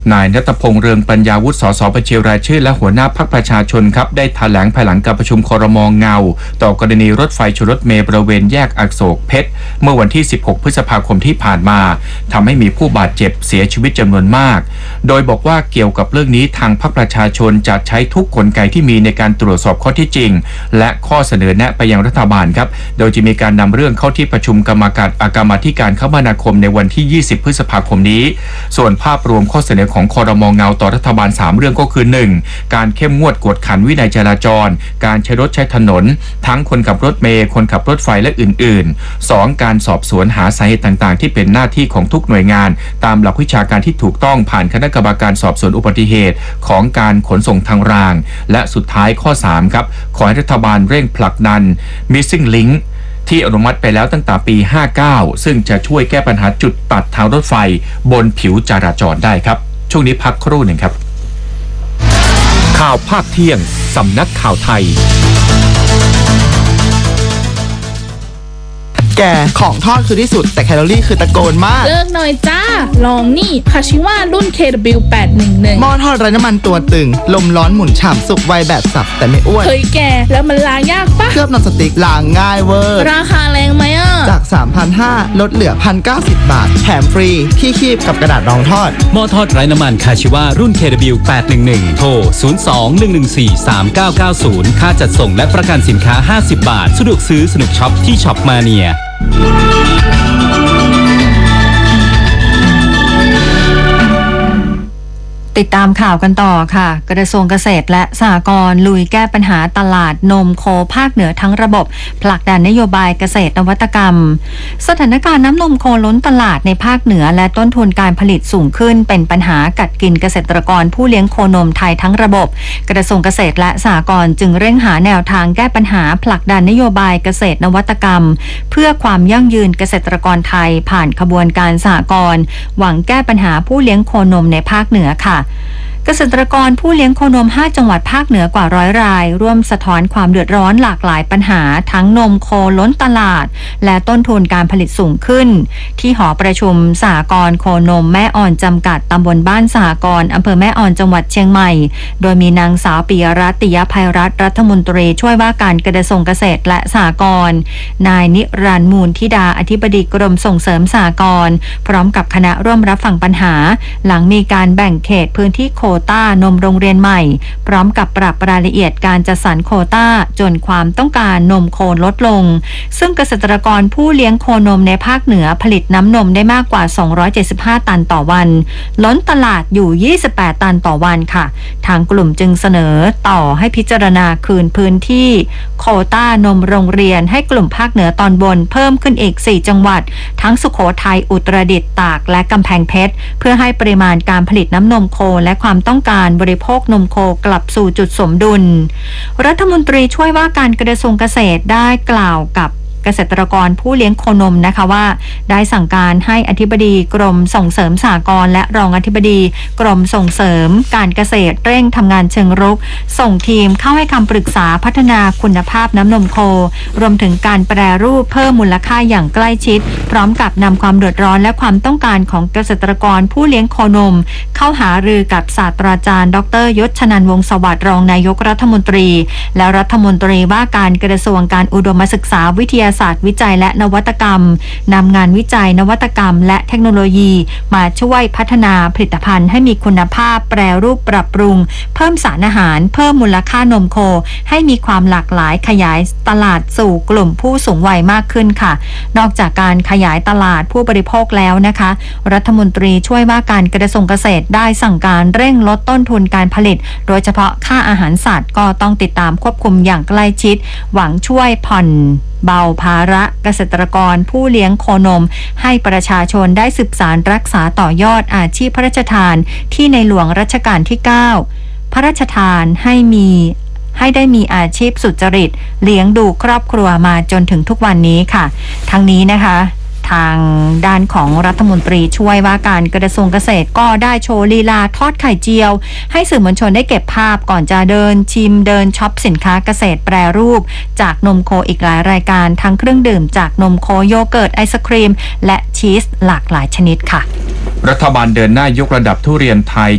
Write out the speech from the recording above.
นายณัฐพงษ์เรืองปัญญาวุฒิสสบัญชีรายชื่อและหัวหน้าพรรคประชาชนครับได้แถลงภายหลังการประชุมครม.เงาต่อกรณีรถไฟชนรถเมล์บริเวณแยกอโศกเพชรเมื่อวันที่ 16 พฤษภาคมที่ผ่านมาทำให้มีผู้บาดเจ็บเสียชีวิตจำนวนมากโดยบอกว่าเกี่ยวกับเรื่องนี้ทางพรรคประชาชนจะใช้ทุกกลไกที่มีในการตรวจสอบข้อเท็จจริงและข้อเสนอแนะไปยังรัฐบาลครับโดยจะมีการนำเรื่องเข้าที่ประชุมกรรมาธิการคมนาคมในวันที่ 20 พฤษภาคมนี้ส่วนภาพรวมข้อเสนอของครม.เงาต่อรัฐบาล3เรื่องก็คือ 1. การเข้มงวดกวดขันวินัยจราจรการใช้รถใช้ถนนทั้งคนขับรถเมล์คนขับรถไฟและอื่นๆ 2. การสอบสวนหาสาเหตุต่างๆที่เป็นหน้าที่ของทุกหน่วยงานตามหลักวิชาการที่ถูกต้องผ่านคณะกรรมการสอบสวนอุบัติเหตุของการขนส่งทางรางและสุดท้ายข้อ 3 ครับขอให้รัฐบาลเร่งผลักดัน Missing Linkที่อนุมัติไปแล้วตั้งแต่ปี 59 ซึ่งจะช่วยแก้ปัญหาจุดตัดทางรถไฟบนผิวจราจรได้ครับช่วงนี้พักครู่หนึ่งครับข่าวภาคเที่ยงสำนักข่าวไทยแกของทอดคือที่สุดแต่แคลอรี่คือตะโกนมากเลิกหน่อยจ้าลองนี่คาชิว่ารุ่น KW811 หม้อทอดไร้น้ำมันตัวตึงลมร้อนหมุนฉ่ำสุกไวแบบสับแต่ไม่อ้วนเฮ้ยแกแล้วมันล้างยากปะเคลือบนอนสติ๊กล้างง่ายเวอร์ราคาแรงไหมอ่ะจาก 3,500 ลดเหลือ 1,090 บาทแถมฟรีที่คีบกับกระดาษรองทอดหม้อทอดไร้น้ำมันคาชิว่ารุ่น KW811 โทร 02-114-3990 ค่าจัดส่งและประกันสินค้า50 บาทสะดวกซื้อสนุกช็อปที่ช็อปมาเนียติดตามข่าวกันต่อค่ะกระทรวงเกษตรและสหกรณ์ลุยแก้ปัญหาตลาดนมโคภาคเหนือทั้งระบบผลักดันนโยบายเกษตรนวัตกรรมสถานการณ์น้ำนมโคล้นตลาดในภาคเหนือและต้นทุนการผลิตสูงขึ้นเป็นปัญหากัดกินเกษตรกรผู้เลี้ยงโคนมไทยทั้งระบบกระทรวงเกษตรและสหกรณ์จึงเร่งหาแนวทางแก้ปัญหาผลักดันนโยบายเกษตรนวัตกรรมเพื่อความยั่งยืนเกษตรกรไทยผ่านขบวนการสหกรณ์หวังแก้ปัญหาผู้เลี้ยงโคนมในภาคเหนือค่ะเกษตรกรผู้เลี้ยงโคนม5จังหวัดภาคเหนือกว่า100 รายร่วมสะท้อนความเดือดร้อนหลากหลายปัญหาทั้งนมโคล้นตลาดและต้นทุนการผลิตสูงขึ้นที่หอประชุมสหกรณ์โคนมแม่อ่อนจำกัดตำบลบ้านสหกรณ์อำเภอแม่อ่อนจังหวัดเชียงใหม่โดยมีนางสาวปิยรัตน์ ติยภัยรัตน์รัฐมนตรีช่วยว่าการกระทรวงเกษตรและสหกรณ์นายนิรันดร์มูลธิดาอธิบดีกรมส่งเสริมสหกรณ์พร้อมกับคณะร่วมรับฟังปัญหาหลังมีการแบ่งเขตพื้นที่โควต้านมโรงเรียนใหม่พร้อมกับปรับรายละเอียดการจัดสรรโควต้าจนความต้องการนมโคลดลงซึ่งเกษตรกรผู้เลี้ยงโคนมในภาคเหนือผลิตน้ำนมได้มากกว่า275ตันต่อวันล้นตลาดอยู่28ตันต่อวันค่ะทางกลุ่มจึงเสนอต่อให้พิจารณาคืนพื้นที่โควต้านมโรงเรียนให้กลุ่มภาคเหนือตอนบนเพิ่มขึ้นอีก4จังหวัดทั้งสุโขทัยอุตรดิตถ์ตากและกำแพงเพชรเพื่อให้ปริมาณการผลิตน้ำนมโคและความต้องการบริโภคนมโคกลับสู่จุดสมดุลรัฐมนตรีช่วยว่าการกระทรวงเกษตรได้กล่าวกับเกษตรกรผู้เลี้ยงโคนมนะคะว่าได้สั่งการให้อธิบดีกรมส่งเสริมสหกรณ์และรองอธิบดีกรมส่งเสริมการเกษตรเร่งทำงานเชิงรุกส่งทีมเข้าให้คำปรึกษาพัฒนาคุณภาพน้ำนมโครวมถึงการแปรรูปเพิ่มมูลค่าอย่างใกล้ชิดพร้อมกับนำความเดือดร้อนและความต้องการของเกษตรกรผู้เลี้ยงโคนมเข้าหารือกับศาสตราจารย์ดร.ยศชนันท์วงศ์สวัสดิ์รองนายกรัฐมนตรีและรัฐมนตรีว่าการกระทรวงการอุดมศึกษาวิทยาศาสตร์วิจัยและนวัตกรรมนำงานวิจัยนวัตกรรมและเทคโนโลยีมาช่วยพัฒนาผลิตภัณฑ์ให้มีคุณภาพแปรรูปปรับปรุงเพิ่มสารอาหารเพิ่มมูลค่านมโคให้มีความหลากหลายขยายตลาดสู่กลุ่มผู้สูงวัยมากขึ้นค่ะนอกจากการขยายตลาดผู้บริโภคแล้วนะคะรัฐมนตรีช่วยว่าการกระทรวงเกษตรได้สั่งการเร่งลดต้นทุนการผลิตโดยเฉพาะค่าอาหารสัตว์ก็ต้องติดตามควบคุมอย่างใกล้ชิดหวังช่วยผ่อนเบาภาระเกษตรกรผู้เลี้ยงโคนมให้ประชาชนได้สืบสานรักษาต่อยอดอาชีพพระราชทานที่ในหลวงรัชกาลที่9พระราชทานให้ได้มีอาชีพสุจริตเลี้ยงดูครอบครัวมาจนถึงทุกวันนี้ค่ะทั้งนี้นะคะทางด้านของรัฐมนตรีช่วยว่าการกระทรวงเกษตรก็ได้โชว์ลีลาทอดไข่เจียวให้สื่อมวลชนได้เก็บภาพก่อนจะเดินชิมเดินช็อปสินค้าเกษตรแปรรูปจากนมโคอีกหลายรายการทั้งเครื่องดื่มจากนมโคโยเกิร์ตไอศครีมและชีสหลากหลายชนิดค่ะรัฐบาลเดินหน้ายกระดับทุเรียนไทย